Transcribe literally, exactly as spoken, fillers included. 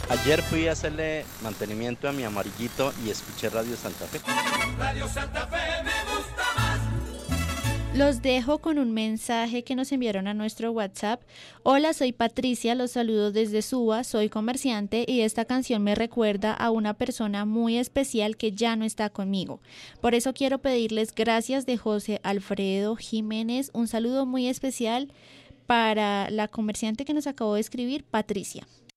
Ayer fui a hacerle mantenimiento a mi amarillito y escuché Radio Santa Fe. Radio Santa Fe me gusta más. Los dejo con un mensaje que nos enviaron a nuestro WhatsApp. Hola, soy Patricia, los saludo desde Suba, soy comerciante y esta canción me recuerda a una persona muy especial que ya no está conmigo. Por eso quiero pedirles gracias de José Alfredo Jiménez, un saludo muy especial para la comerciante que nos acabó de escribir, Patricia.